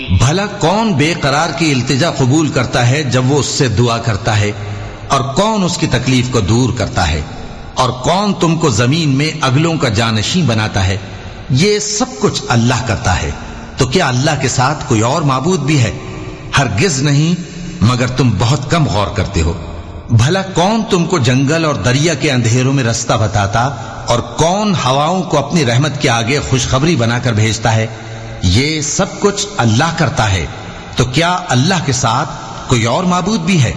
भला कौन बेकरार की इल्तिजा कबूल करता है जब वो उससे दुआ करता है, और कौन उसकी तकलीफ को दूर करता है, और कौन तुमको जमीन में अगलों का जानशीं बनाता है। ये सब कुछ अल्लाह करता है। तो क्या अल्लाह के साथ कोई और माबूद भी है? हरगिज नहीं, मगर तुम बहुत कम गौर करते हो। भला कौन तुमको जंगल और दरिया के अंधेरों में रास्ता बताता, और कौन हवाओं को अपनी रहमत के आगे खुशखबरी बनाकर भेजता है। ये सब कुछ अल्लाह करता है। तो क्या अल्लाह के साथ कोई और माबूद भी है?